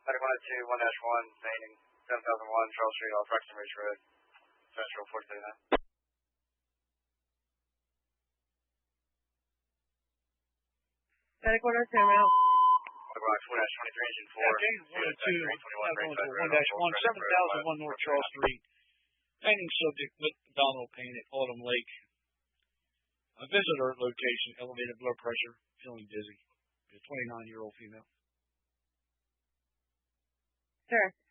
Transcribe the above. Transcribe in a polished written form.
Medic 121-1, painting 7001 Charles Street off Rexton Ridge Road, Central 439. Medic 102, Rock 4-23, engine 4. Yeah, 7001 North Charles Street. Painting subject with abdominal pain at Autumn Lake. A visitor location, elevated blood pressure, feeling dizzy. A 29-year-old female. Sure.